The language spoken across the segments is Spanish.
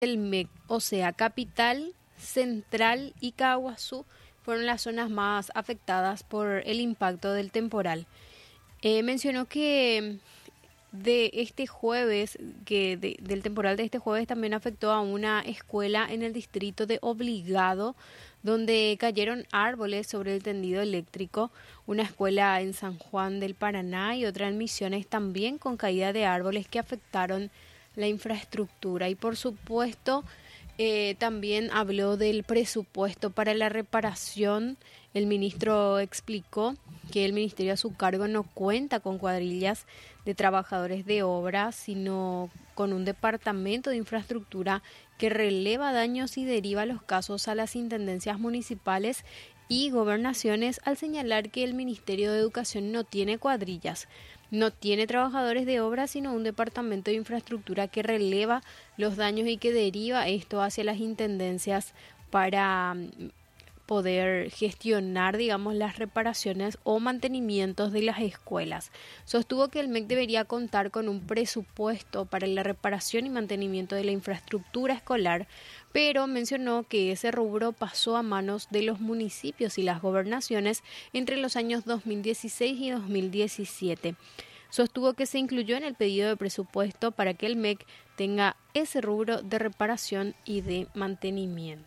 del MEC, o sea, Capital, Central y Caaguazú fueron las zonas más afectadas por el impacto del temporal. Mencionó que de este jueves, del temporal de este jueves también afectó a una escuela en el distrito de Obligado, donde cayeron árboles sobre el tendido eléctrico, una escuela en San Juan del Paraná y otra en Misiones también con caída de árboles que afectaron la infraestructura. Y por supuesto, también habló del presupuesto para la reparación. El ministro explicó que el ministerio a su cargo no cuenta con cuadrillas de trabajadores de obra, sino con un departamento de infraestructura que releva daños y deriva los casos a las intendencias municipales y gobernaciones, al señalar que el Ministerio de Educación no tiene cuadrillas, no tiene trabajadores de obra, sino un departamento de infraestructura que releva los daños y que deriva esto hacia las intendencias para poder gestionar, digamos, las reparaciones o mantenimientos de las escuelas. Sostuvo que el MEC debería contar con un presupuesto para la reparación y mantenimiento de la infraestructura escolar, pero mencionó que ese rubro pasó a manos de los municipios y las gobernaciones entre los años 2016 y 2017. Sostuvo que se incluyó en el pedido de presupuesto para que el MEC tenga ese rubro de reparación y de mantenimiento.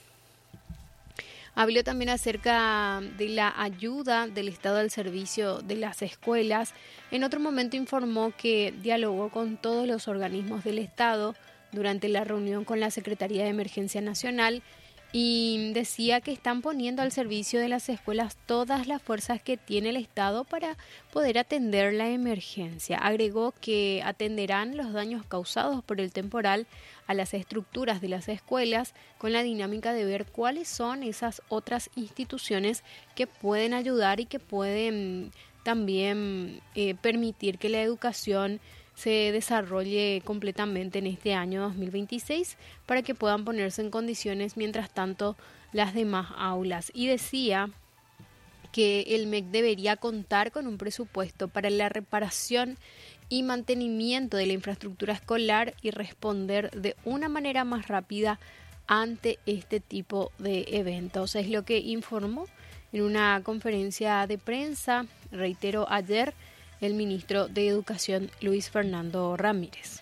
Habló también acerca de la ayuda del Estado al servicio de las escuelas. En otro momento informó que dialogó con todos los organismos del Estado durante la reunión con la Secretaría de Emergencia Nacional y decía que están poniendo al servicio de las escuelas todas las fuerzas que tiene el Estado para poder atender la emergencia. Agregó que atenderán los daños causados por el temporal a las estructuras de las escuelas con la dinámica de ver cuáles son esas otras instituciones que pueden ayudar y que pueden también permitir que la educación se desarrolle completamente en este año 2026 para que puedan ponerse en condiciones mientras tanto las demás aulas. Y decía que el MEC debería contar con un presupuesto para la reparación y mantenimiento de la infraestructura escolar y responder de una manera más rápida ante este tipo de eventos. Es lo que informó en una conferencia de prensa, reitero, ayer, el ministro de Educación, Luis Fernando Ramírez.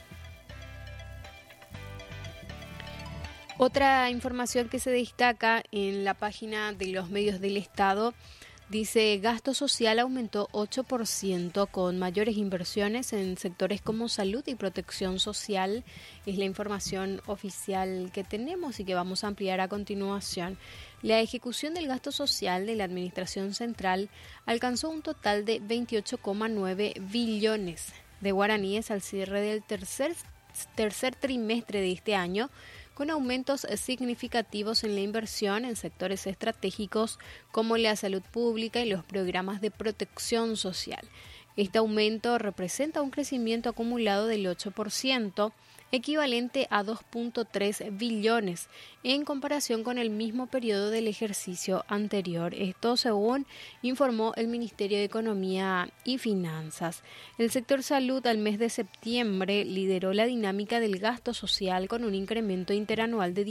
Otra información que se destaca en la página de los medios del Estado dice: gasto social aumentó 8% con mayores inversiones en sectores como salud y protección social. Es la información oficial que tenemos y que vamos a ampliar a continuación. La ejecución del gasto social de la Administración Central alcanzó un total de 28,9 billones de guaraníes al cierre del tercer trimestre de este año, con aumentos significativos en la inversión en sectores estratégicos como la salud pública y los programas de protección social. Este aumento representa un crecimiento acumulado del 8%, equivalente a 2,3 billones en comparación con el mismo periodo del ejercicio anterior. Esto según informó el Ministerio de Economía y Finanzas. El sector salud al mes de septiembre lideró la dinámica del gasto social con un incremento interanual de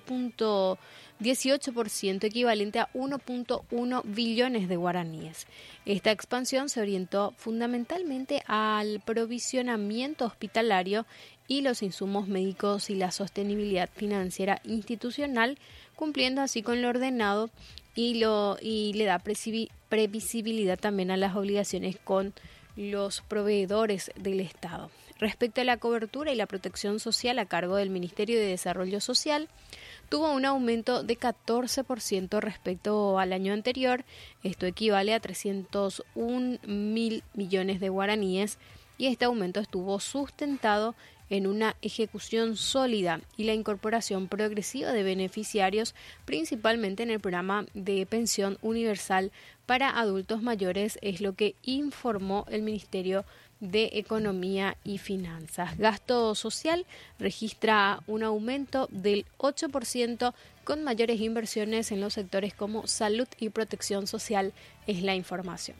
18%, equivalente a 1,1 billones de guaraníes. Esta expansión se orientó fundamentalmente al provisionamiento hospitalario y los insumos médicos y la sostenibilidad financiera institucional, cumpliendo así con lo ordenado y le da previsibilidad también a las obligaciones con los proveedores del Estado. Respecto a la cobertura y la protección social a cargo del Ministerio de Desarrollo Social, tuvo un aumento de 14% respecto al año anterior. Esto equivale a 301.000 millones de guaraníes y este aumento estuvo sustentado en una ejecución sólida y la incorporación progresiva de beneficiarios, principalmente en el programa de pensión universal para adultos mayores, es lo que informó el Ministerio de Economía y Finanzas. Gasto social registra un aumento del 8% con mayores inversiones en los sectores como salud y protección social, es la información.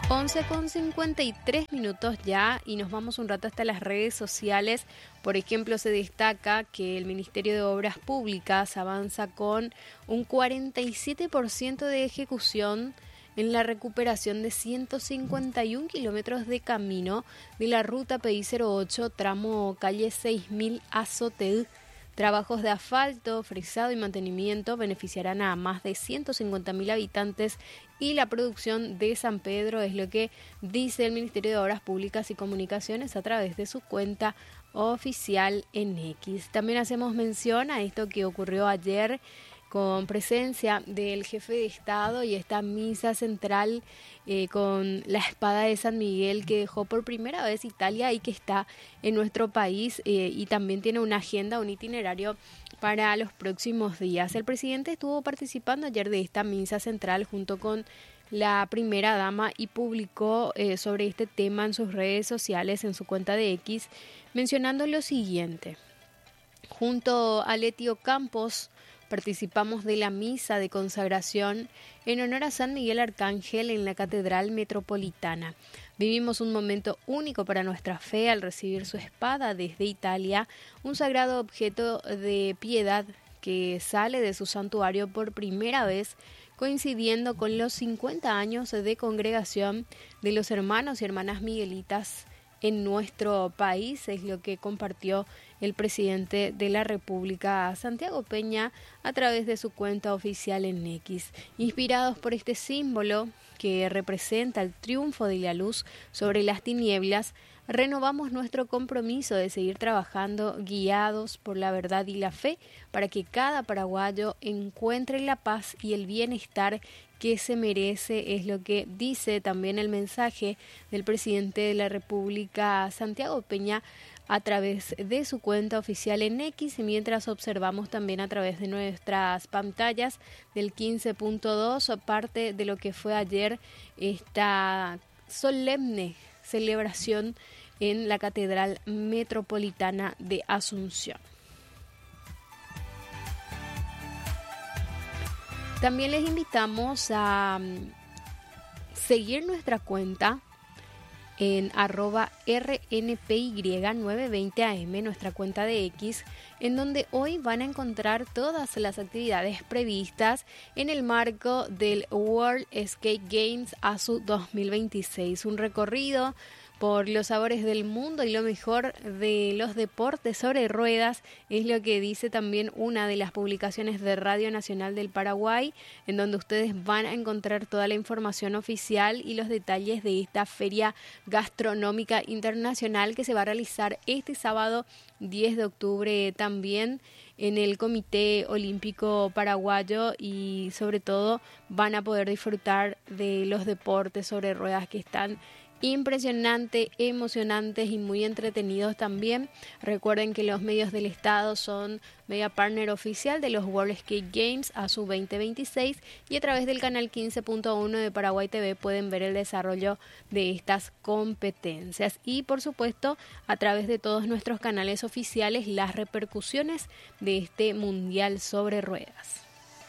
11:53 ya y nos vamos un rato hasta las redes sociales. Por ejemplo, se destaca que el Ministerio de Obras Públicas avanza con un 47% de ejecución en la recuperación de 151 kilómetros de camino de la ruta PI 08, tramo calle 6000 a Sotel. Trabajos de asfalto, frisado y mantenimiento beneficiarán a más de 150.000 habitantes y la producción de San Pedro, es lo que dice el Ministerio de Obras Públicas y Comunicaciones a través de su cuenta oficial en X. También hacemos mención a esto que ocurrió ayer con presencia del jefe de Estado y esta misa central con la espada de San Miguel que dejó por primera vez Italia y que está en nuestro país y también tiene una agenda, un itinerario para los próximos días. El presidente estuvo participando ayer de esta misa central junto con la primera dama y publicó sobre este tema en sus redes sociales, en su cuenta de X, mencionando lo siguiente: junto a Letio Campos participamos de la misa de consagración en honor a San Miguel Arcángel en la Catedral Metropolitana. Vivimos un momento único para nuestra fe al recibir su espada desde Italia, un sagrado objeto de piedad que sale de su santuario por primera vez, coincidiendo con los 50 años de congregación de los hermanos y hermanas miguelitas en nuestro país, es lo que compartió el presidente de la República, Santiago Peña, a través de su cuenta oficial en X. Inspirados por este símbolo que representa el triunfo de la luz sobre las tinieblas, renovamos nuestro compromiso de seguir trabajando guiados por la verdad y la fe para que cada paraguayo encuentre la paz y el bienestar que se merece, es lo que dice también el mensaje del presidente de la República, Santiago Peña, a través de su cuenta oficial en X, mientras observamos también a través de nuestras pantallas del 15.2 parte de lo que fue ayer esta solemne celebración en la Catedral Metropolitana de Asunción. También les invitamos a seguir nuestra cuenta en @RNPY920AM, nuestra cuenta de X, en donde hoy van a encontrar todas las actividades previstas en el marco del World Skate Games ASU 2026, un recorrido por los sabores del mundo y lo mejor de los deportes sobre ruedas, es lo que dice también una de las publicaciones de Radio Nacional del Paraguay, en donde ustedes van a encontrar toda la información oficial y los detalles de esta feria gastronómica internacional que se va a realizar este sábado 10 de octubre también en el Comité Olímpico Paraguayo, y sobre todo van a poder disfrutar de los deportes sobre ruedas que están impresionante, emocionantes y muy entretenidos también. Recuerden que los medios del Estado son media partner oficial de los World Skate Games ASU 2026 y a través del canal 15.1 de Paraguay TV pueden ver el desarrollo de estas competencias y por supuesto a través de todos nuestros canales oficiales las repercusiones de este Mundial sobre Ruedas.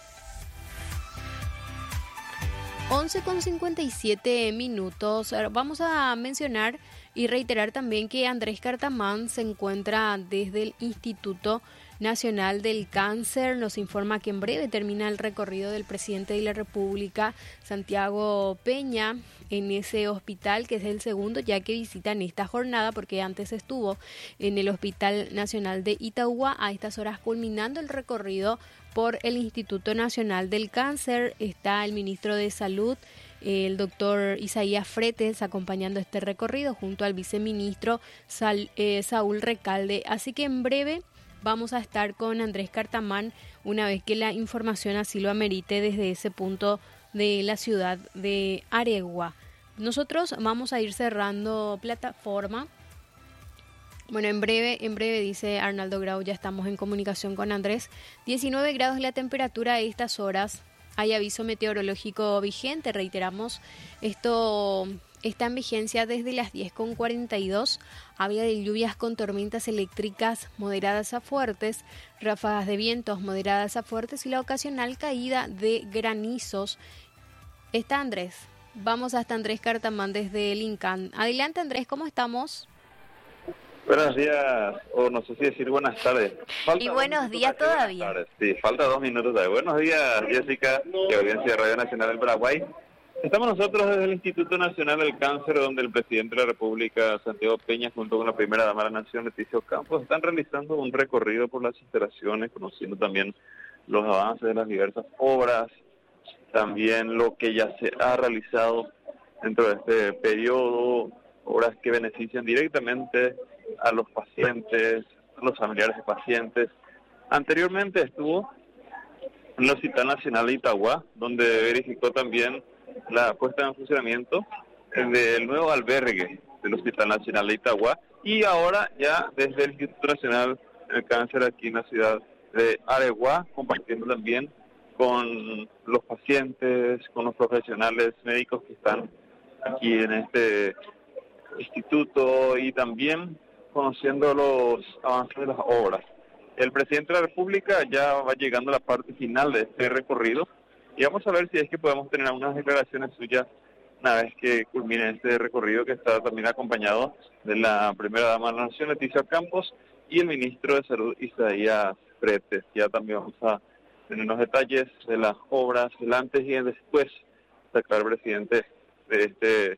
11:57. Vamos a mencionar y reiterar también que Andrés Cartamán se encuentra desde el Instituto Nacional del Cáncer. Nos informa que en breve termina el recorrido del presidente de la República, Santiago Peña, en ese hospital, que es el segundo ya que visitan esta jornada, porque antes estuvo en el Hospital Nacional de Itauguá, a estas horas culminando el recorrido por el Instituto Nacional del Cáncer. Está el ministro de Salud, el doctor Isaías Fretes, acompañando este recorrido junto al viceministro Saúl Recalde. Así que en breve vamos a estar con Andrés Cartamán una vez que la información así lo amerite desde ese punto de la ciudad de Aregua. Nosotros vamos a ir cerrando plataforma. Bueno, en breve, dice Arnaldo Grau, ya estamos en comunicación con Andrés. 19 grados la temperatura a estas horas. Hay aviso meteorológico vigente, reiteramos, esto está en vigencia desde las 10:42. Habla de lluvias con tormentas eléctricas moderadas a fuertes, ráfagas de vientos moderadas a fuertes y la ocasional caída de granizos. ¿Está Andrés? Vamos hasta Andrés Cartamán desde el INCAN. Adelante Andrés, ¿cómo estamos? Buenos días, o no sé si decir buenas tardes. Y buenos días todavía. Sí, falta 2 minutos todavía. Buenos días, Jessica, y audiencia de Radio Nacional del Paraguay. Estamos nosotros desde el Instituto Nacional del Cáncer, donde el presidente de la República, Santiago Peña, junto con la primera dama de la Nación, Leticia Ocampo, están realizando un recorrido por las instalaciones, conociendo también los avances de las diversas obras, también lo que ya se ha realizado dentro de este periodo, obras que benefician directamente a los pacientes, a los familiares de pacientes. Anteriormente estuvo en el Hospital Nacional de Itagua, donde verificó también la puesta en funcionamiento del nuevo albergue del Hospital Nacional de Itagua, y ahora ya desde el Instituto Nacional del Cáncer aquí en la ciudad de Areguá, compartiendo también con los pacientes, con los profesionales médicos que están aquí en este instituto, y también conociendo los avances de las obras. El presidente de la República ya va llegando a la parte final de este recorrido, y vamos a ver si es que podemos tener algunas declaraciones suyas una vez que culmine este recorrido, que está también acompañado de la primera dama de la Nación, Leticia Campos, y el ministro de Salud, Isaías Fretes. Ya también vamos a tener los detalles de las obras, el antes y el después, sacar el presidente de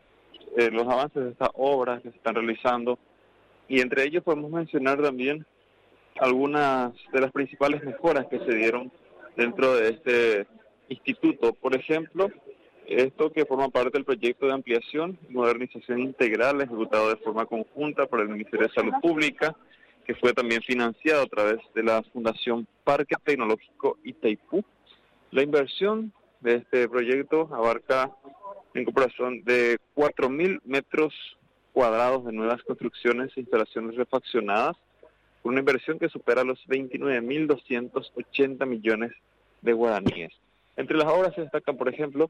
los avances de estas obras que se están realizando, y entre ellos podemos mencionar también algunas de las principales mejoras que se dieron dentro de este instituto. Por ejemplo, esto que forma parte del proyecto de ampliación y modernización integral ejecutado de forma conjunta por el Ministerio de Salud Pública, que fue también financiado a través de la Fundación Parque Tecnológico Itaipú. La inversión de este proyecto abarca la incorporación de 4.000 metros cuadrados de nuevas construcciones e instalaciones refaccionadas, con una inversión que supera los 29.280 millones de guaraníes. Entre las obras se destacan, por ejemplo,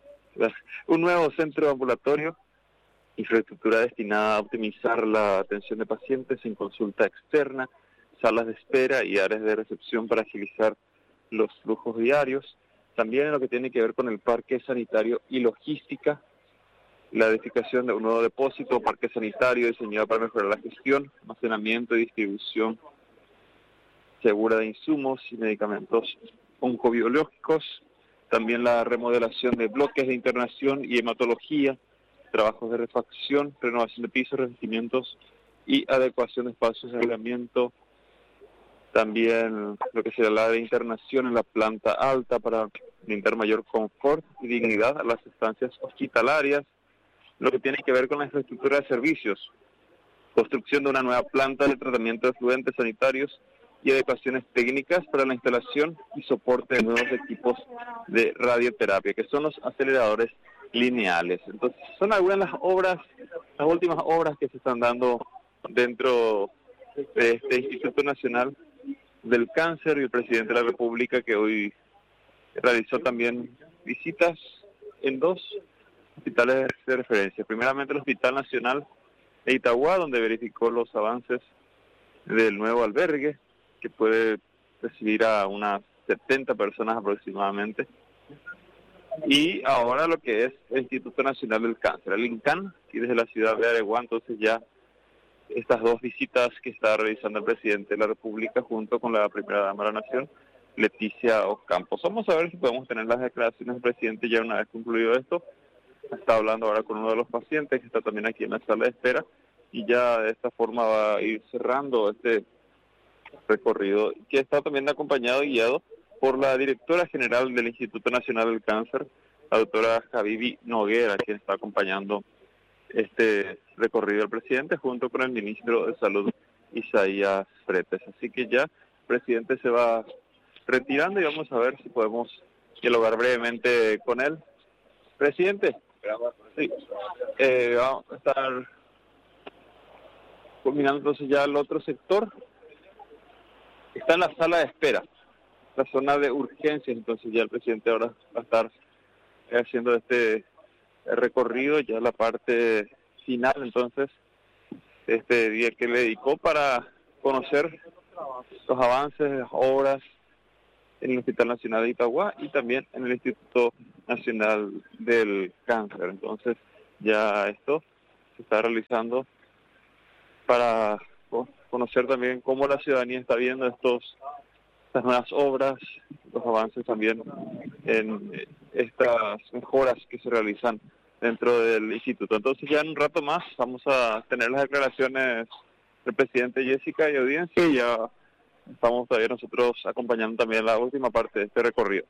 un nuevo centro ambulatorio, infraestructura destinada a optimizar la atención de pacientes en consulta externa, salas de espera y áreas de recepción para agilizar los flujos diarios. También en lo que tiene que ver con el parque sanitario y logística, la edificación de un nuevo depósito o parque sanitario diseñado para mejorar la gestión, almacenamiento y distribución segura de insumos y medicamentos oncobiológicos. También la remodelación de bloques de internación y hematología, trabajos de refacción, renovación de pisos, revestimientos y adecuación de espacios de aislamiento. También lo que será la de internación en la planta alta para brindar mayor confort y dignidad a las estancias hospitalarias. Lo que tiene que ver con la infraestructura de servicios, construcción de una nueva planta de tratamiento de efluentes sanitarios y adecuaciones técnicas para la instalación y soporte de nuevos equipos de radioterapia, que son los aceleradores lineales. Entonces, son algunas de las obras, las últimas obras que se están dando dentro de este Instituto Nacional del Cáncer, y el presidente de la República, que hoy realizó también visitas en 2 hospitales de referencia. Primeramente el Hospital Nacional de Itagua, donde verificó los avances del nuevo albergue, que puede recibir a unas 70 personas aproximadamente. Y ahora lo que es el Instituto Nacional del Cáncer, el INCAN, aquí desde la ciudad de Areguá. Entonces ya estas 2 visitas que está realizando el presidente de la República junto con la primera dama de la Nación, Leticia Ocampo. Vamos a ver si podemos tener las declaraciones del presidente ya una vez concluido esto. Está hablando ahora con uno de los pacientes que está también aquí en la sala de espera, y ya de esta forma va a ir cerrando este recorrido, que está también acompañado y guiado por la directora general del Instituto Nacional del Cáncer, la doctora Javivi Noguera, quien está acompañando este recorrido del presidente junto con el ministro de Salud, Isaías Fretes. Así que ya el presidente se va retirando y vamos a ver si podemos dialogar brevemente con él. Presidente, sí, vamos a estar culminando entonces ya el otro sector. Está en la sala de espera, la zona de urgencias. Entonces ya el presidente ahora va a estar haciendo este recorrido, ya la parte final, entonces, este día que le dedicó para conocer los avances, las obras en el Hospital Nacional de Itagua y también en el Instituto Nacional del Cáncer. Entonces ya esto se está realizando para conocer también cómo la ciudadanía está viendo estas nuevas obras, los avances también en estas mejoras que se realizan dentro del instituto. Entonces ya en un rato más vamos a tener las declaraciones del presidente Jessica y audiencia, y ya estamos todavía nosotros acompañando también la última parte de este recorrido.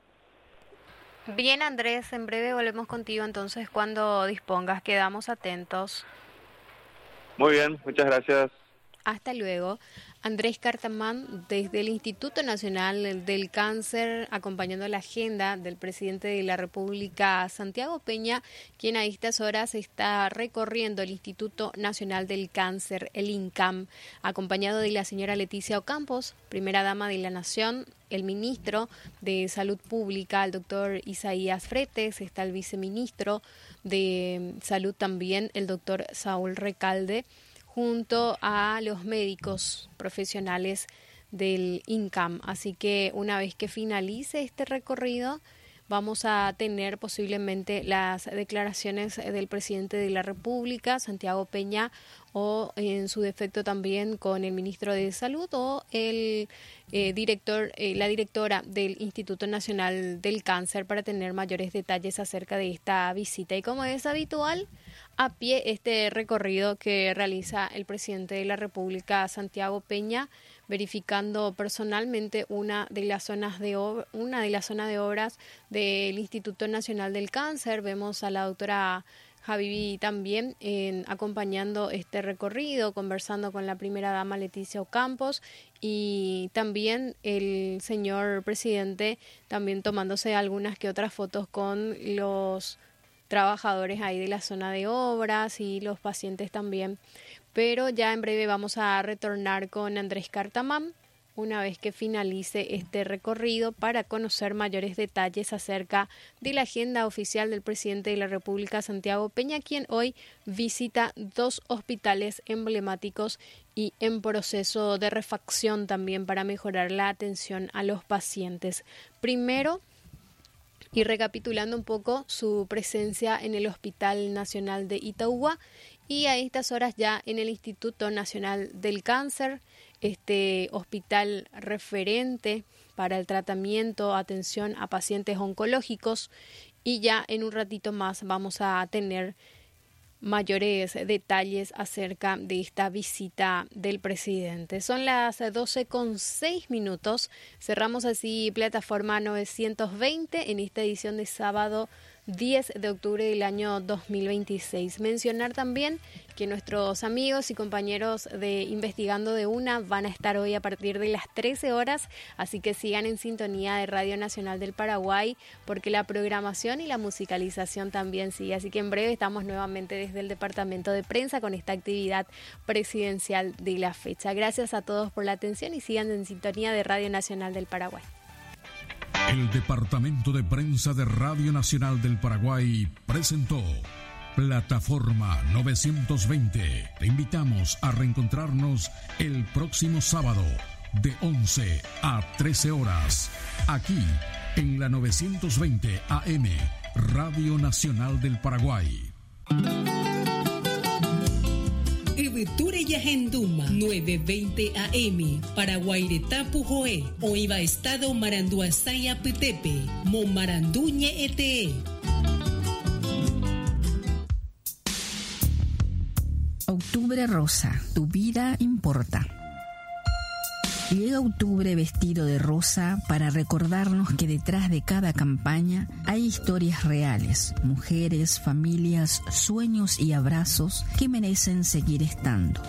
Bien, Andrés, en breve volvemos contigo, entonces cuando dispongas quedamos atentos. Muy bien, muchas gracias. Hasta luego. Andrés Cartamán, desde el Instituto Nacional del Cáncer, acompañando la agenda del presidente de la República, Santiago Peña, quien a estas horas está recorriendo el Instituto Nacional del Cáncer, el INCAM, acompañado de la señora Leticia Ocampos, primera dama de la Nación, el ministro de Salud Pública, el doctor Isaías Fretes, está el viceministro de Salud también, el doctor Saúl Recalde, junto a los médicos profesionales del INCAM. Así que una vez que finalice este recorrido, vamos a tener posiblemente las declaraciones del presidente de la República, Santiago Peña, o en su defecto también con el ministro de Salud o el la directora del Instituto Nacional del Cáncer, para tener mayores detalles acerca de esta visita. Y como es habitual, a pie este recorrido que realiza el presidente de la República, Santiago Peña, verificando personalmente una de las zonas de obras del Instituto Nacional del Cáncer. Vemos a la doctora Javivi también acompañando este recorrido, conversando con la primera dama Leticia Ocampos, y también el señor presidente también tomándose algunas que otras fotos con los trabajadores ahí de la zona de obras y los pacientes también. Pero ya en breve vamos a retornar con Andrés Cartamán una vez que finalice este recorrido para conocer mayores detalles acerca de la agenda oficial del presidente de la República, Santiago Peña, quien hoy visita 2 hospitales emblemáticos y en proceso de refacción también para mejorar la atención a los pacientes. Primero, y recapitulando un poco, su presencia en el Hospital Nacional de Itagua y a estas horas ya en el Instituto Nacional del Cáncer, este hospital referente para el tratamiento, atención a pacientes oncológicos, y ya en un ratito más vamos a tener mayores detalles acerca de esta visita del presidente. Son las 12:06. Cerramos así plataforma 920 en esta edición de sábado 10 de octubre del año 2026. Mencionar también que nuestros amigos y compañeros de Investigando de Una van a estar hoy a partir de las 13 horas, así que sigan en sintonía de Radio Nacional del Paraguay, porque la programación y la musicalización también sigue. Así que en breve estamos nuevamente desde el departamento de prensa con esta actividad presidencial de la fecha. Gracias a todos por la atención y sigan en sintonía de Radio Nacional del Paraguay. El Departamento de Prensa de Radio Nacional del Paraguay presentó Plataforma 920. Te invitamos a reencontrarnos el próximo sábado de 11 a 13 horas, aquí en la 920 AM, Radio Nacional del Paraguay. Ibuture Yahenduma 920 AM Paraguairetapu Joe Oiva Estado Maranduasaya Petepe Momaranduñe Ete. Octubre rosa, tu vida importa. Llega octubre vestido de rosa para recordarnos que detrás de cada campaña hay historias reales, mujeres, familias, sueños y abrazos que merecen seguir estando.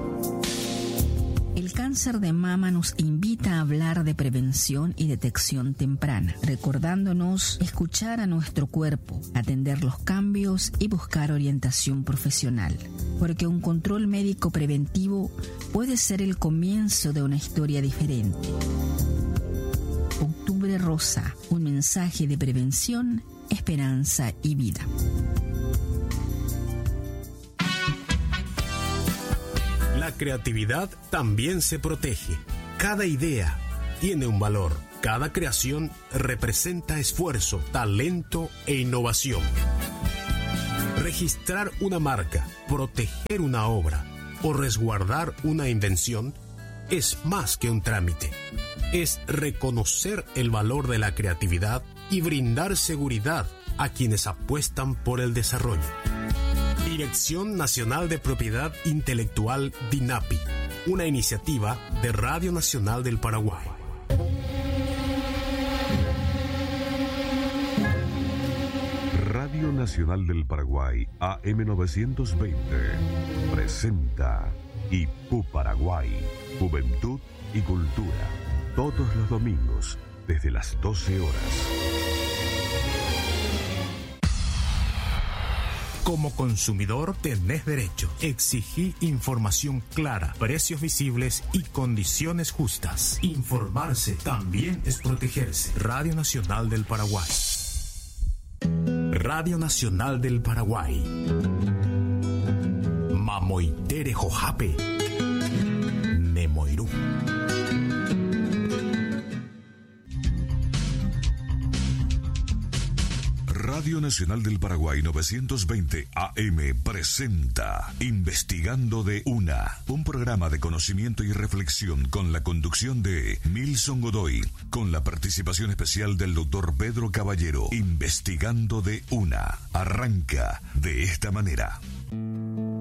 El cáncer de mama nos invita a hablar de prevención y detección temprana, recordándonos escuchar a nuestro cuerpo, atender los cambios y buscar orientación profesional, porque un control médico preventivo puede ser el comienzo de una historia diferente. Octubre Rosa, un mensaje de prevención, esperanza y vida. La creatividad también se protege. Cada idea, tiene un valor. Cada creación representa esfuerzo, talento e innovación. Registrar una marca, proteger una obra o resguardar una invención es más que un trámite. Es reconocer el valor de la creatividad y brindar seguridad a quienes apuestan por el desarrollo. Dirección Nacional de Propiedad Intelectual DINAPI, una iniciativa de Radio Nacional del Paraguay. Radio Nacional del Paraguay, AM 920, presenta Ipú Paraguay, Juventud y Cultura, todos los domingos, desde las 12 horas. Como consumidor tenés derecho. Exigí información clara, precios visibles y condiciones justas. Informarse también es protegerse. Radio Nacional del Paraguay. Radio Nacional del Paraguay. Mamoitere Jojape. Nemoirú. Radio Nacional del Paraguay 920 AM presenta Investigando de Una, un programa de conocimiento y reflexión con la conducción de Milson Godoy, con la participación especial del doctor Pedro Caballero. Investigando de Una arranca de esta manera.